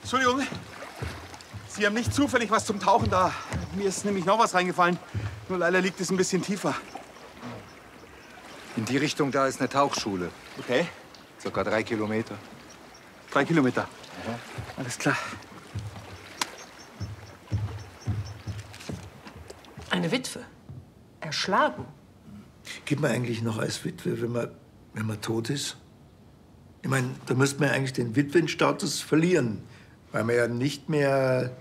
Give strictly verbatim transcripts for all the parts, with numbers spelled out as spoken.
Entschuldigung, Sie haben nicht zufällig was zum Tauchen da. Mir ist nämlich noch was reingefallen. Nur leider liegt es ein bisschen tiefer. In die Richtung da ist eine Tauchschule. Okay. Circa drei Kilometer. Drei Kilometer. Ja. Alles klar. Eine Witwe. Erschlagen. Gibt man eigentlich noch als Witwe, wenn man, wenn man tot ist? Ich meine, da müsste man ja eigentlich den Witwenstatus verlieren, weil man ja nicht mehr...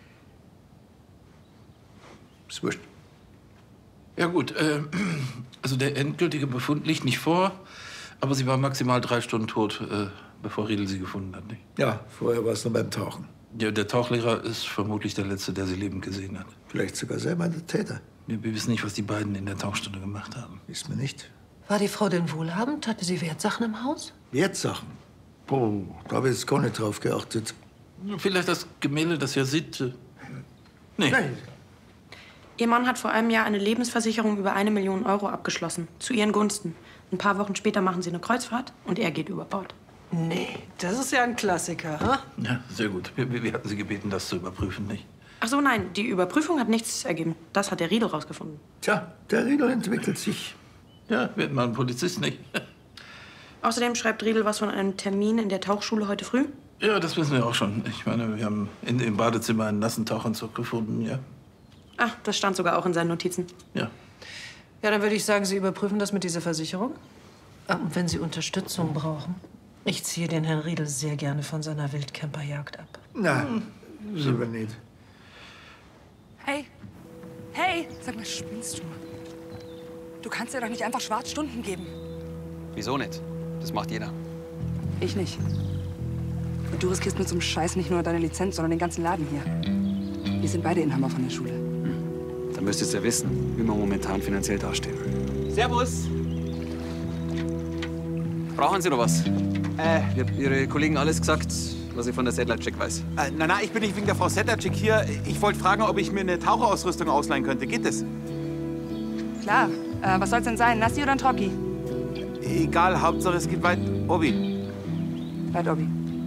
Ist wurscht. Ja gut, äh, also der endgültige Befund liegt nicht vor, aber sie war maximal drei Stunden tot, äh, bevor Riedel sie gefunden hat, nicht? Ja, vorher war es noch beim Tauchen. Ja, der Tauchlehrer ist vermutlich der Letzte, der sie lebend gesehen hat. Vielleicht sogar selber der Täter. Wir, wir wissen nicht, was die beiden in der Tauchstunde gemacht haben. Wissen wir nicht. War die Frau denn wohlhabend? Hatte sie Wertsachen im Haus? Wertsachen? Boah, da habe ich jetzt gar nicht drauf geachtet. Vielleicht das Gemälde, das ja sieht. Äh, nee. Nein. Ihr Mann hat vor einem Jahr eine Lebensversicherung über eine Million Euro abgeschlossen. Zu ihren Gunsten. Ein paar Wochen später machen sie eine Kreuzfahrt und er geht über Bord. Nee, das ist ja ein Klassiker, ha? Ja, sehr gut. Wir, wir hatten sie gebeten, das zu überprüfen, nicht? Ach so, nein, die Überprüfung hat nichts ergeben. Das hat der Riedel rausgefunden. Tja, der Riedel entwickelt sich. Ja, wird mal ein Polizist, nicht? Außerdem schreibt Riedel was von einem Termin in der Tauchschule heute früh. Ja, das wissen wir auch schon. Ich meine, wir haben in, im Badezimmer einen nassen Tauchanzug gefunden, ja. Ach, das stand sogar auch in seinen Notizen. Ja. Ja, dann würde ich sagen, Sie überprüfen das mit dieser Versicherung. Ah, und wenn Sie Unterstützung brauchen, ich ziehe den Herrn Riedel sehr gerne von seiner Wildcamperjagd ab. Na, lieber nicht. Hey, hey, sag mal, spinnst du? Du kannst dir doch nicht einfach Schwarzstunden geben. Wieso nicht? Das macht jeder. Ich nicht. Und du riskierst mit so einem Scheiß nicht nur deine Lizenz, sondern den ganzen Laden hier. Wir sind beide Inhaber von der Schule. Hm. Dann müsstest du ja wissen, wie wir momentan finanziell dastehen. Servus. Brauchen Sie noch was? Äh. Ich hab Ihre Kollegen alles gesagt, was ich von der Sedlacek weiß. Äh, na, na, ich bin nicht wegen der Frau Sedlacek hier. Ich wollte fragen, ob ich mir eine Taucherausrüstung ausleihen könnte. Geht das? Klar. Äh, was soll's denn sein? Nassi oder ein Trocki? Egal, Hauptsache es geht weit obi. Weit obi.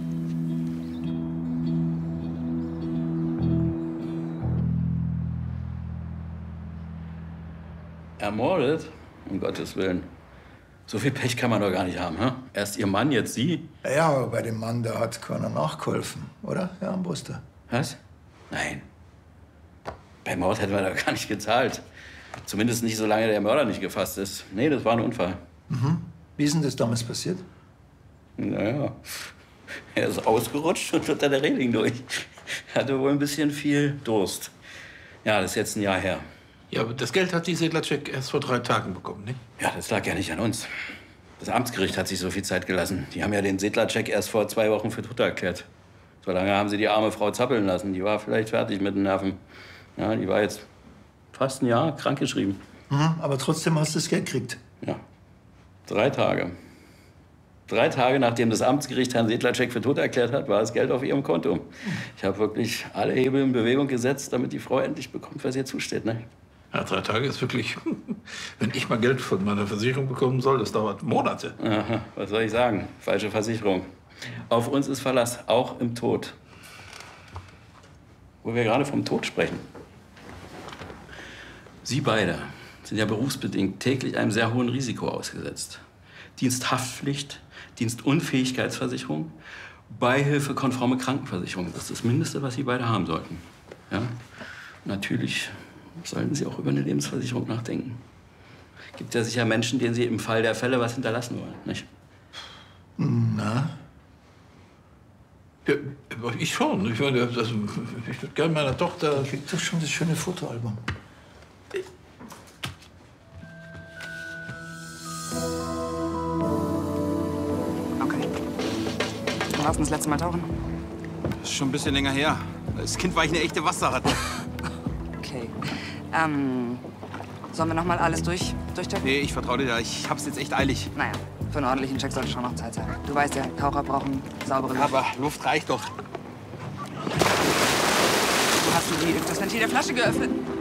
Ermordet? Um Gottes Willen. So viel Pech kann man doch gar nicht haben, hä? Erst Ihr Mann, jetzt Sie? Ja, aber bei dem Mann, da hat keiner nachgeholfen, oder, Herr Armbruster? Was? Nein. Bei Mord hätten wir da gar nicht gezahlt. Zumindest nicht, solange der Mörder nicht gefasst ist. Nee, das war ein Unfall. Mhm. Wie ist denn das damals passiert? Naja, er ist ausgerutscht und unter der Reling durch. Hatte wohl ein bisschen viel Durst. Ja, das ist jetzt ein Jahr her. Ja, aber das Geld hat die Sedlacek erst vor drei Tagen bekommen, nicht? Ja, das lag ja nicht an uns. Das Amtsgericht hat sich so viel Zeit gelassen. Die haben ja den Sedlacek erst vor zwei Wochen für tot erklärt. So lange haben sie die arme Frau zappeln lassen. Die war vielleicht fertig mit den Nerven. Ja, die war jetzt fast ein Jahr krankgeschrieben. Mhm, aber trotzdem hast du das Geld gekriegt. Ja, drei Tage. Drei Tage, nachdem das Amtsgericht Herrn Sedlacek für tot erklärt hat, war das Geld auf ihrem Konto. Ich habe wirklich alle Hebel in Bewegung gesetzt, damit die Frau endlich bekommt, was ihr zusteht. Ne? Ja, drei Tage ist wirklich... Wenn ich mal Geld von meiner Versicherung bekommen soll, das dauert Monate. Aha, was soll ich sagen? Falsche Versicherung. Auf uns ist Verlass, auch im Tod. Wo wir gerade vom Tod sprechen. Sie beide sind ja berufsbedingt täglich einem sehr hohen Risiko ausgesetzt. Diensthaftpflicht, Dienstunfähigkeitsversicherung, beihilfekonforme Krankenversicherung. Das ist das Mindeste, was Sie beide haben sollten. Ja? Natürlich sollten Sie auch über eine Lebensversicherung nachdenken. Gibt ja sicher Menschen, denen Sie im Fall der Fälle was hinterlassen wollen, nicht? Na? Ja, ich schon. Ich, meine, also, ich würde gerne meiner Tochter... Ich krieg doch schon das schöne Fotoalbum. Okay. Wann warst du das letzte Mal tauchen? Das ist schon ein bisschen länger her. Das Kind war ich eine echte Wasserratte. Okay. Ähm, sollen wir noch mal alles durch, durchchecken? Nee, ich vertraue dir da. Ich hab's jetzt echt eilig. Naja, für einen ordentlichen Check sollte schon noch Zeit sein. Du weißt ja, Taucher brauchen saubere Luft. Aber Luft reicht doch. Du hast du die, das Ventil der Flasche geöffnet.